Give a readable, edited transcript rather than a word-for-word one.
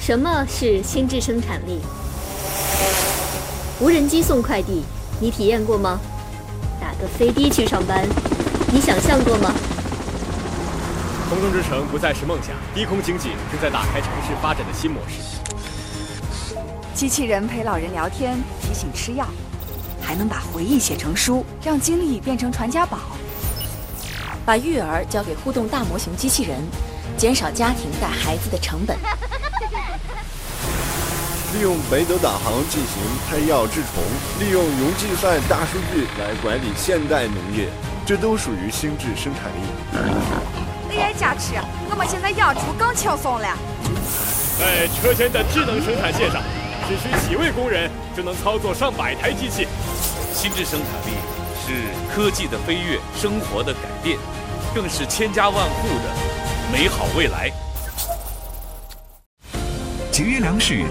什么是心智生产力？无人机送快递，你体验过吗？打个飞的去上班，你想象过吗？ 空中之城不再是梦想，低空经济正在打开城市发展的新模式。 机器人陪老人聊天，提醒吃药，还能把回忆写成书，让经历变成传家宝。 把育儿交给互动大模型机器人，减少家庭带孩子的成本。 利用北斗导航进行配药治虫，利用云计算大数据来管理现代农业，这都属于心智生产力。 AI 加持，我们现在养猪更轻松了。 在车间的智能生产线上，只需几位工人就能操作上百台机器。 心智生产力是科技的飞跃，生活的改变，更是千家万户的美好未来。 节约粮食